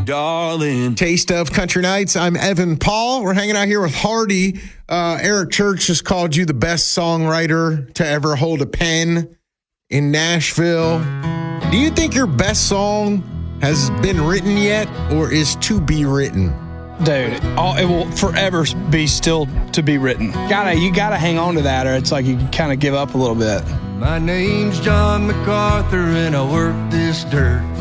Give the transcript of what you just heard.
darling. Taste of Country Nights. I'm Evan Paul. We're hanging out here with Hardy. Eric Church has called you the best songwriter to ever hold a pen in Nashville. Do you think your best song has been written yet or is to be written? Dude, it will forever be still to be written. You gotta hang on to that, or it's like you kind of give up a little bit. My name's John MacArthur, and I work this dirt.